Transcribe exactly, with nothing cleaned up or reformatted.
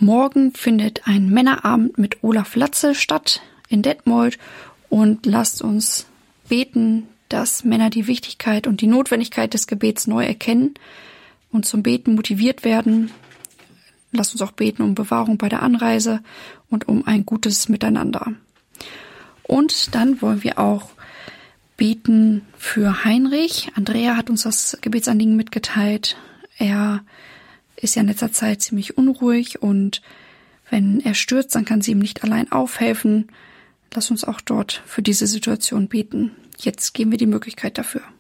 morgen findet ein Männerabend mit Olaf Latze statt in Detmold und lasst uns beten, dass Männer die Wichtigkeit und die Notwendigkeit des Gebets neu erkennen und zum Beten motiviert werden. Lasst uns auch beten um Bewahrung bei der Anreise und um ein gutes Miteinander. Und dann wollen wir auch beten für Heinrich. Andrea hat uns das Gebetsanliegen mitgeteilt. Er ist ja in letzter Zeit ziemlich unruhig und wenn er stürzt, dann kann sie ihm nicht allein aufhelfen. Lass uns auch dort für diese Situation beten. Jetzt geben wir die Möglichkeit dafür.